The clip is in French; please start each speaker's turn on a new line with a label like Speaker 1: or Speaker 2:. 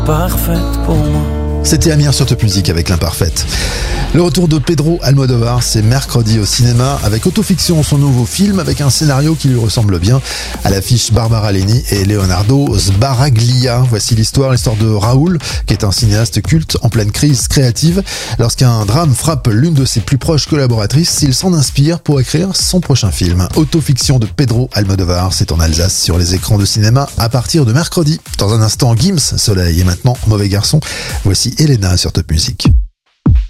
Speaker 1: parfaite pour moi.
Speaker 2: C'était Amir sur Top Music avec l'Imparfaite. Le retour de Pedro Almodovar, c'est mercredi au cinéma avec Autofiction, son nouveau film avec un scénario qui lui ressemble bien. À l'affiche, Barbara Leni et Leonardo Sbaraglia. Voici l'histoire de Raoul, qui est un cinéaste culte en pleine crise créative. Lorsqu'un drame frappe l'une de ses plus proches collaboratrices, il s'en inspire pour écrire son prochain film. Autofiction de Pedro Almodovar, c'est en Alsace sur les écrans de cinéma à partir de mercredi. Dans un instant, Gims, Soleil et maintenant Mauvais Garçon. Voici Elena sur Top Music.